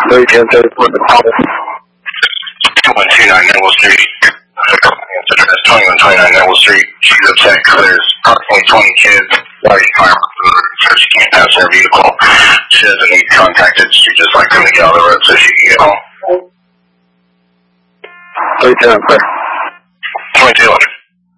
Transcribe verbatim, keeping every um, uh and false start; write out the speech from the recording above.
three ten thirty-four in the call. twenty-one twenty-nine Neville Street. That's twenty-one twenty-nine Neville Street. She's upset because there's approximately twenty kids riding car, so she can't pass her vehicle. She doesn't need contacted. She just like them to get on the road so she can get home. three ten, clear. twenty-two hundred.